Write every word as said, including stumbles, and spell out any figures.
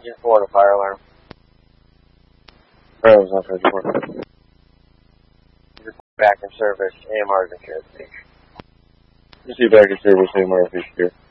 Just one fire alarm. Rose on twenty-four. Back in service, A M R insurance station. Just be back in service, A M R official here.